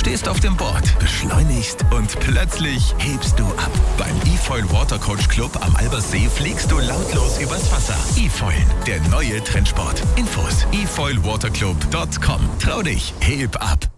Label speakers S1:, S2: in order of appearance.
S1: stehst auf dem Board, beschleunigst und plötzlich hebst du ab. Beim eFoil Watercoach Club am Albersee fliegst du lautlos übers Wasser. eFoil, der neue Trendsport. Infos: efoilwaterclub.com. Trau dich, heb ab.